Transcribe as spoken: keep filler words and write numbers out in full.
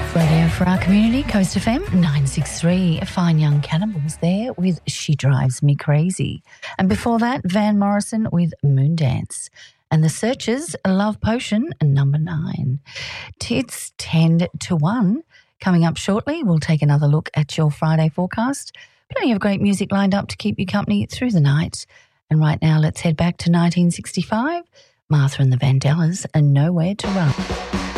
Radio for our community, Coast F M nine six three. Fine Young Cannibals there with She Drives Me Crazy. And before that, Van Morrison with Moondance. And the Searchers, Love Potion, number nine. It's ten to one. Coming up shortly, we'll take another look at your Friday forecast. Plenty of great music lined up to keep you company through the night. And right now, let's head back to nineteen sixty-five. Martha and the Vandellas and Nowhere to Run.